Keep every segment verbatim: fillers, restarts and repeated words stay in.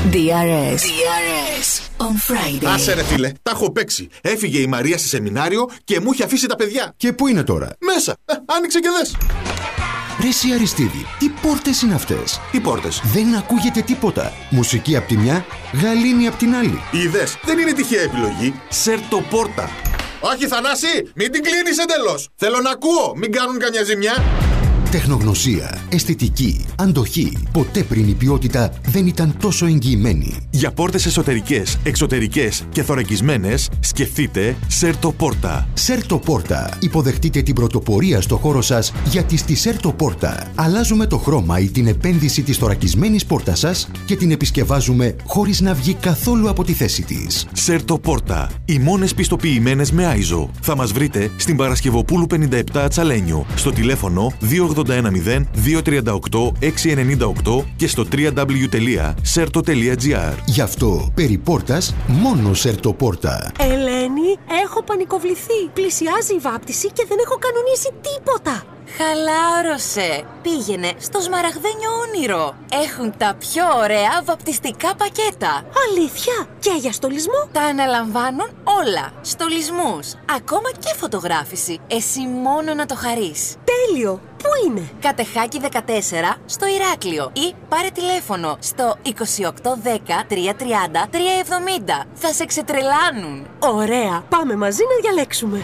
ντι αρ ες. ντι αρ ες on Friday. Άσε ρε φίλε, τα έχω παίξει. Έφυγε η Μαρία σε σεμινάριο και μου είχε αφήσει τα παιδιά. Και πού είναι τώρα? Μέσα. Ε, άνοιξε και δες. Ρε εσύ Αριστίδη, τι πόρτες είναι αυτές? Τι πόρτες? Δεν ακούγεται τίποτα. Μουσική απ' τη μια, γαλήνη απ' την άλλη. Είδες, δεν είναι τυχαία επιλογή. Σερτοπόρτα. Όχι Θανάση, μην την κλείνεις εντελώς. Θέλω να ακούω, μην κάνουν καμιά ζημιά. Τεχνογνωσία, αισθητική, αντοχή. Ποτέ πριν η ποιότητα δεν ήταν τόσο εγγυημένη. Για πόρτες εσωτερικές, εξωτερικές και θωρακισμένες, σκεφτείτε Σερτοπόρτα. Σερτοπόρτα. Υποδεχτείτε την πρωτοπορία στο χώρο σας γιατί στη Σερτοπόρτα αλλάζουμε το χρώμα ή την επένδυση της θωρακισμένης πόρτας σας και την επισκευάζουμε χωρίς να βγει καθόλου από τη θέση της. Σερτοπόρτα. Οι μόνες πιστοποιημένες με άιζο. Θα μας βρείτε στην Παρασκευοπούλου πενήντα επτά Τσαλένιο, στο τηλέφωνο δύο ογδόντα ένα μηδέν δύο τριάντα οκτώ έξι ενενήντα οκτώ και στο double-u double-u double-u τελεία σέρτο τελεία τζι άρ. Γι' αυτό, περί πόρτας, μόνο Σερτοπόρτα. Ελένη, έχω πανικοβληθεί. Πλησιάζει η βάπτιση και δεν έχω κανονίσει τίποτα. Χαλάρωσε. Πήγαινε στο Σμαραγδένιο Όνειρο. Έχουν τα πιο ωραία βαπτιστικά πακέτα. Αλήθεια? Και για στολισμό? Τα αναλαμβάνουν όλα. Στολισμούς, ακόμα και φωτογράφηση. Εσύ μόνο να το χαρείς. Τέλειο. Πού είναι? Κατεχάκη δεκατέσσερα στο Ηράκλειο ή πάρε τηλέφωνο στο είκοσι οκτώ δέκα τριακόσια τριάντα τριακόσια εβδομήντα. Θα σε ξετρελάνουν. Ωραία. Πάμε μαζί να διαλέξουμε.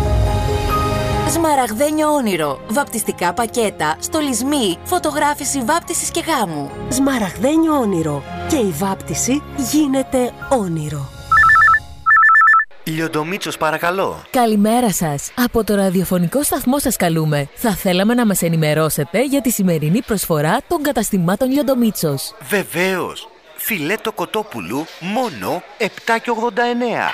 Σμαραγδένιο Όνειρο. Βαπτιστικά πακέτα, στολισμοί, φωτογράφηση βάπτισης και γάμου. Σμαραγδένιο Όνειρο. Και η βάπτιση γίνεται όνειρο. Λιοντομίτσος, παρακαλώ. Καλημέρα σας. Από το ραδιοφωνικό σταθμό σας καλούμε. Θα θέλαμε να μας ενημερώσετε για τη σημερινή προσφορά των καταστημάτων Λιοντομίτσος. Βεβαίως. Φιλέτο κοτόπουλου μόνο επτά και ογδόντα εννέα.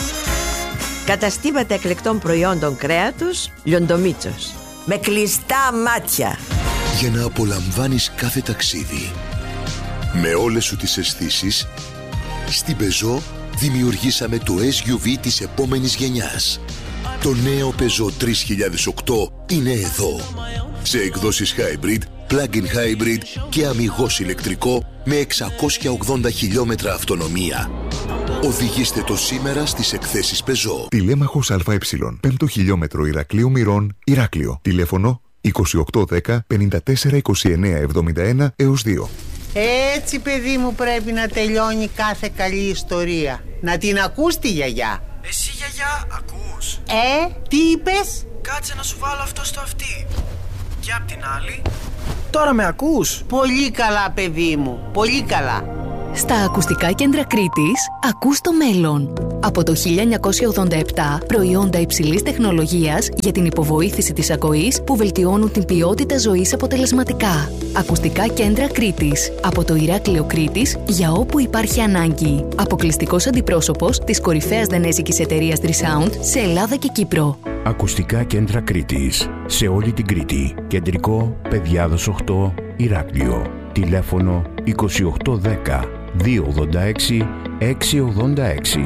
Καταστήματα εκλεκτών προϊόντων κρέατος Λιοντομίτσος. Με κλειστά μάτια. Για να απολαμβάνεις κάθε ταξίδι με όλες σου τις αισθήσεις, στην Peugeot δημιουργήσαμε το ες γιου βι της επόμενης γενιάς. Το νέο Peugeot τρεις χιλιάδες οκτώ είναι εδώ. Σε εκδόσεις hybrid, plug-in hybrid και αμιγώς ηλεκτρικό με εξακόσια ογδόντα χιλιόμετρα αυτονομία. Οδηγήστε το σήμερα στις εκθέσεις Peugeot. Τηλέμαχος ΑΕ, πέμπτο χιλιόμετρο Ηρακλείου Μυρών, Ηράκλειο. Τηλέφωνο είκοσι οκτώ δέκα πενήντα τέσσερα είκοσι εννέα εβδομήντα ένα έως δύο. Έτσι, παιδί μου, πρέπει να τελειώνει κάθε καλή ιστορία. Να την ακούς τη γιαγιά. Εσύ, γιαγιά, ακούς? Ε, τι είπες? Κάτσε να σου βάλω αυτό στο αυτί. Και απ' την άλλη. Τώρα με ακούς? Πολύ καλά, παιδί μου, πολύ καλά. Στα ακουστικά κέντρα Κρήτης, ακούς το μέλλον. Από το χίλια εννιακόσια ογδόντα επτά, προϊόντα υψηλής τεχνολογίας για την υποβοήθηση της ακοής που βελτιώνουν την ποιότητα ζωής αποτελεσματικά. Ακουστικά κέντρα Κρήτης. Από το Ηράκλειο Κρήτης για όπου υπάρχει ανάγκη. Αποκλειστικός αντιπρόσωπος της κορυφαίας δανέζικης εταιρείας Trisound σε Ελλάδα και Κύπρο. Ακουστικά κέντρα Κρήτης. Σε όλη την Κρήτη. Κεντρικό, Παιδιάδος οκτώ, Ηράκλειο. Τηλέφωνο είκοσι οκτώ δέκα δύο ογδόντα έξι έξι ογδόντα έξι.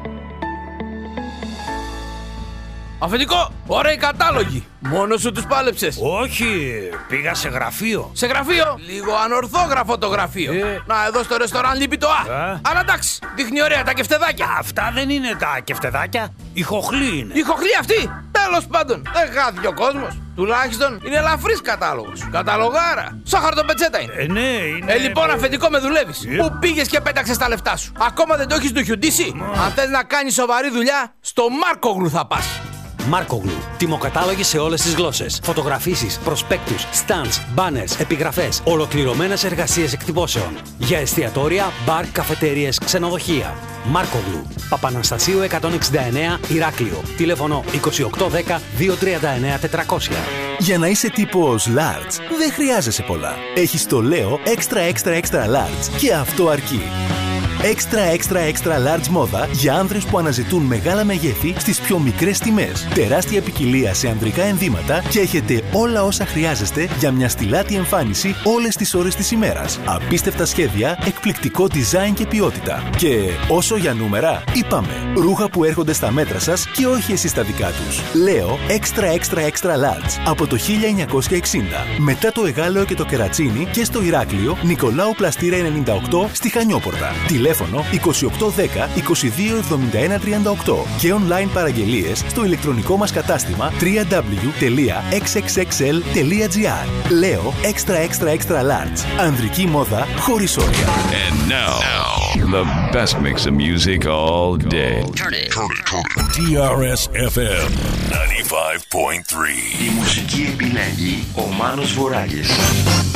Αφεντικό, ωραίοι κατάλογοι. Μόνο σου τους πάλεψες? Όχι, πήγα σε γραφείο. Σε γραφείο? Λίγο ανορθόγραφο το γραφείο. Ε. Να, εδώ στο ρεστοράν λείπει το Α. Ε. Αλλά εντάξει, δείχνει ωραία τα κεφτεδάκια. Αυτά δεν είναι τα κεφτεδάκια. Η χοχλή είναι. Η χοχλή αυτή? Τέλος πάντων, δεν χάθηκε ο κόσμος. Τουλάχιστον είναι ελαφρύς κατάλογος. Καταλογάρα. Σαν χαρτοπετσέτα είναι. Ε, ναι, είναι. Ε, λοιπόν, αφεντικό, με δουλεύεις. Ε. Πού πήγες και πέταξες τα λεφτά σου? Ακόμα δεν το έχεις του χιουντήσει? Αν θες να κάνεις σοβαρή δουλειά, στο Μάρκογλου θα πας. Μάρκογλου. Τιμοκατάλογοι σε όλες τις γλώσσες. Φωτογραφίσεις, προσπέκτους, stands, banners, επιγραφές. Ολοκληρωμένες εργασίες εκτυπώσεων. Για εστιατόρια, μπαρ, καφετέριες, ξενοδοχεία. Μάρκογλου. Παπαναστασίου εκατόν εξήντα εννέα, Ηράκλειο. Τηλέφωνο είκοσι οκτώ δέκα δύο τριάντα εννέα τετρακόσια. Για να είσαι τύπος large, δεν χρειάζεσαι πολλά. Έχεις το Leo Extra Extra Extra Large και αυτό αρκεί. Extra Extra Extra Large μόδα για άνδρες που αναζητούν μεγάλα μεγέθη στις πιο μικρές τιμές. Τεράστια ποικιλία σε ανδρικά ενδύματα και έχετε όλα όσα χρειάζεστε για μια στιλάτη εμφάνιση όλες τις ώρες της ημέρας. Απίστευτα σχέδια, εκπληκτικό design και ποιότητα. Και όσο για νούμερα, είπαμε. Ρούχα που έρχονται στα μέτρα σας και όχι εσείς στα δικά τους. Λέω Extra Extra Extra Large από το χίλια εννιακόσια εξήντα. Μετά το Εγάλεο και το Κερατσίνι και στο Ηράκλειο, Νικολάου Πλαστήρα ενενήντα οκτώ στη Χανιόπορτα. Τηλέφωνο είκοσι οκτώ δέκα είκοσι δύο εβδομήντα ένα τριάντα οκτώ και online παραγγελίες στο ηλεκτρονικό μας κατάστημα double-u double-u double-u τελεία εξ εξ εξ ελ τελεία τζι άρ. Λέω Extra Extra Extra Large. Ανδρική μόδα χωρίς όρια. And now, now, the best mix of music all day. Turn it, turn it, turn it. τι αρ ες εφ εμ ενενήντα πέντε κόμμα τρία. Η μουσική επιλέγει ο Μάνος Βοράγης.